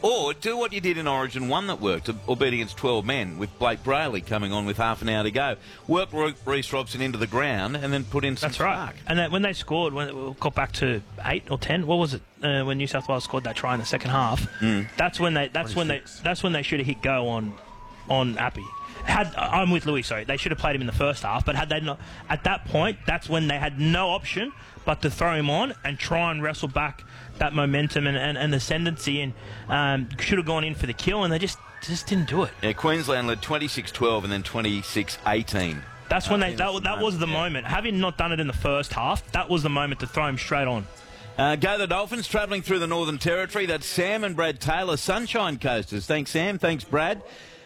Or do what you did in Origin 1 that worked, albeit against 12 men, with Blake Brayley coming on with half an hour to go. Work Reece Robson into the ground and then put in some spark. Right. And when they scored, when it got back to 8 or 10, what was it? When New South Wales scored that try in the second half, that's when they should have hit go on Appy. I'm with Louis, sorry. They should have played him in the first half, but had they not, at that point, that's when they had no option but to throw him on and try and wrestle back that momentum and ascendancy, and should have gone in for the kill, and they just didn't do it. Yeah, Queensland led 26-12 and then 26-18. That's when that was the moment. Having not done it in the first half, that was the moment to throw him straight on. Go the Dolphins, travelling through the Northern Territory. That's Sam and Brad Taylor, Sunshine Coasters. Thanks, Sam. Thanks, Brad.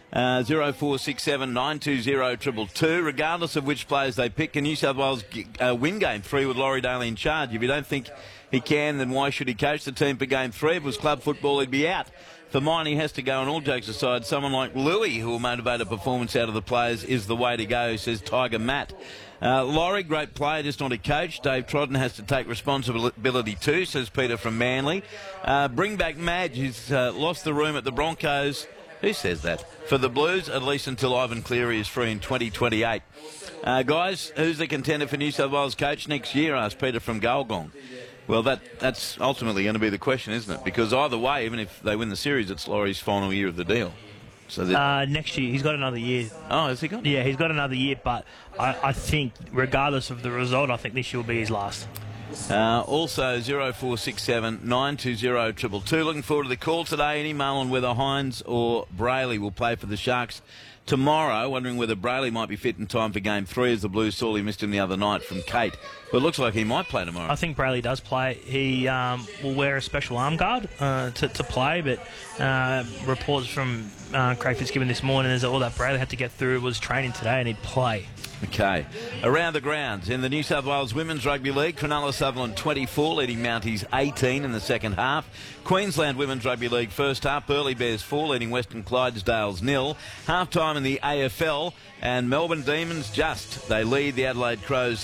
0467 920 222. Regardless of which players they pick, can New South Wales win Game 3 with Laurie Daly in charge? If you don't think he can, then why should he coach the team for Game 3? If it was club football, he'd be out. For mine, he has to go, and all jokes aside, someone like Louis, who will motivate a performance out of the players, is the way to go, says Tiger Matt. Laurie, great player, just not a coach. Dave Trodden has to take responsibility too, says Peter from Manly. Bring back Madge, who's lost the room at the Broncos. Who says that? For the Blues, at least until Ivan Cleary is free in 2028. Guys, who's the contender for New South Wales coach next year, asked Peter from Gulgong. Well, that's ultimately going to be the question, isn't it? Because either way, even if they win the series, it's Laurie's final year of the deal. So next year, he's got another year. Oh, has he got? Yeah, he's got another year, but I think, regardless of the result, I think this year will be his last. Also, 0467 920 222. Looking forward to the call today. Any mull on whether Hines or Brayley will play for the Sharks tomorrow. Wondering whether Brayley might be fit in time for Game 3, as the Blues sorely missed him the other night, from Kate. But it looks like he might play tomorrow. I think Brayley does play. He will wear a special arm guard to play, but reports from Craig Fitzgibbon this morning is that all that Brayley had to get through was training today, and he'd play. Okay. Around the grounds, in the New South Wales Women's Rugby League, Cronulla Sutherland 24, leading Mounties 18 in the second half. Queensland Women's Rugby League first half, Burleigh Bears 4, leading Western Clydesdales 0. Half-time in the AFL, and Melbourne Demons they lead the Adelaide Crows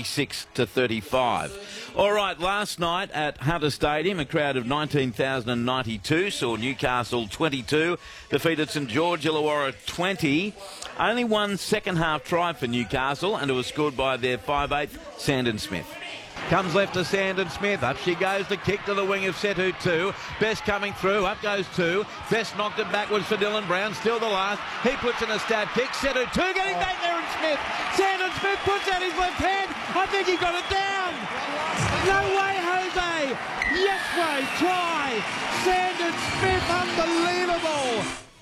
36-35. All right, last night at Hunter Stadium, a crowd of 19,092 saw Newcastle 22, defeated St George Illawarra 20. Only one second-half try for Newcastle, and it was scored by their 5'8", Sandon Smith. Comes left to Sandon Smith. Up she goes. The kick to the wing of Setu 2. Best coming through. Up goes 2. Best knocked it backwards for Dylan Brown. Still the last. He puts in a stab kick. Setu 2 getting back there, and Smith. Sandon Smith puts out his left hand. I think he got it down. No way, Jose. Yes way. Try. Sandon Smith. Unbelievable.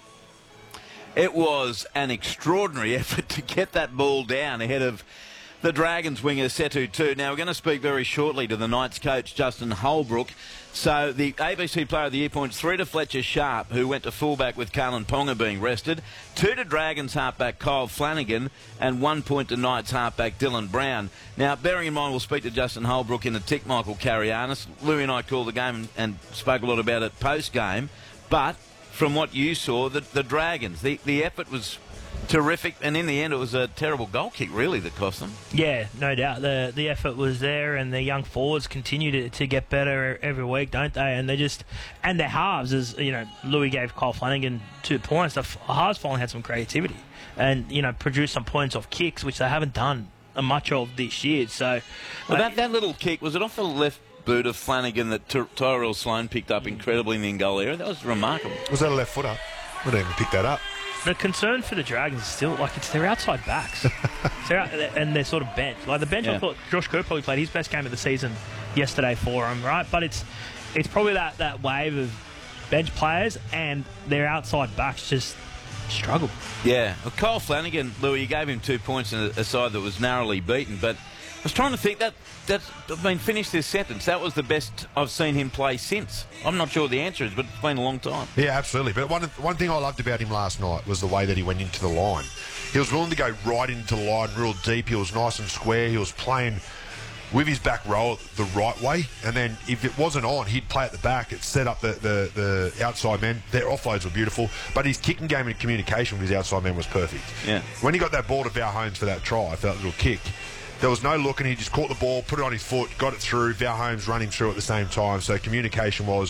It was an extraordinary effort to get that ball down ahead of the Dragons winger Setu 2. Now, we're going to speak very shortly to the Knights coach, Justin Holbrook. So the ABC Player of the Year points 3 to Fletcher Sharp, who went to fullback with Carlin Ponga being rested, 2 to Dragons halfback Kyle Flanagan, and 1 point to Knights halfback Dylan Brown. Now, bearing in mind, we'll speak to Justin Holbrook in a tick, Michael Carianis. Louis and I called the game and spoke a lot about it post-game, but from what you saw, the Dragons, the effort was terrific, and in the end it was a terrible goal kick really that cost them. Yeah, no doubt. The effort was there, and the young forwards continue to get better every week, don't they? And and their halves, as you know, Louis gave Kyle Flanagan 2 points. The halves finally had some creativity and produced some points off kicks, which they haven't done much of this year. So that little kick, was it off the left boot of Flanagan that Tyrell Sloan picked up incredibly in the in-goal area? That was remarkable. Was that a left footer? I didn't even pick that up. The concern for the Dragons is still, it's their outside backs. And they're sort of bench. The bench, I thought Josh Kerr probably played his best game of the season yesterday for them, right? But it's probably that wave of bench players, and their outside backs just struggle. Yeah. Well, Kyle Flanagan, Louis, you gave him 2 points in a side that was narrowly beaten, but I was trying to think finish this sentence. That was the best I've seen him play since. I'm not sure what the answer is, but it's been a long time. Yeah, absolutely. But one thing I loved about him last night was the way that he went into the line. He was willing to go right into the line, real deep. He was nice and square. He was playing with his back row the right way, and then if it wasn't on, he'd play at the back. It set up the outside men. Their offloads were beautiful, but his kicking game and communication with his outside men was perfect. Yeah. When he got that ball to Val Holmes for that try, for that little kick, there was no looking. He just caught the ball, put it on his foot, got it through. Val Holmes running through at the same time. So communication was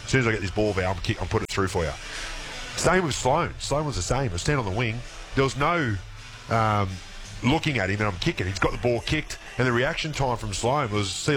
As soon as I get this ball, Val, I'm putting it through for you. Same with Sloan. Sloan was the same. I stand on the wing. There was no looking at him and I'm kicking. He's got the ball kicked, and the reaction time from Sloan was, see